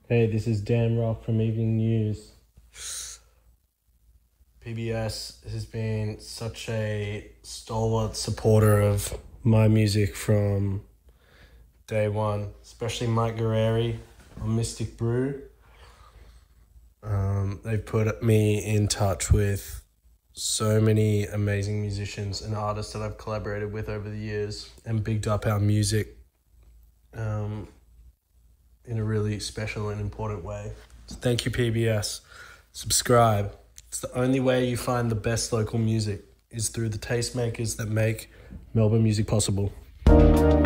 Hey, this is Dan Rock from Evening News. PBS has been such a stalwart supporter of my music from day one, especially Mike Guerrieri on Mystic Brew. They've put me in touch with so many amazing musicians and artists that I've collaborated with over the years and bigged up our music in a really special and important way. So thank you, PBS. Subscribe. It's the only way you find the best local music is through the tastemakers that make Melbourne music possible.